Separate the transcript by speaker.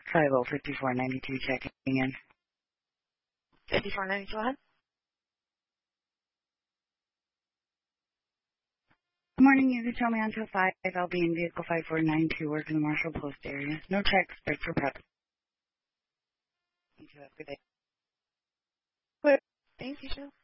Speaker 1: 505492 checking in.
Speaker 2: 5492, go ahead.
Speaker 1: Good morning. You can tell me until 5. I'll be in vehicle 5492 working the Marshall Post area. No checks, but for prep. You two have a good day.
Speaker 2: Thanks, Isha.